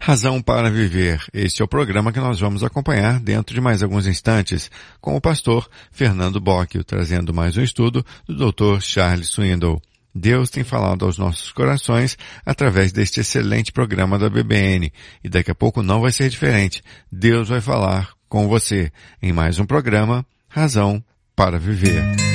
Razão para Viver. Este é o programa que nós vamos acompanhar dentro de mais alguns instantes com o pastor Fernando Bocchio, trazendo mais um estudo do Dr. Charles Swindoll. Deus tem falado aos nossos corações através deste excelente programa da BBN e daqui a pouco não vai ser diferente. Deus vai falar com você em mais um programa Razão para Viver.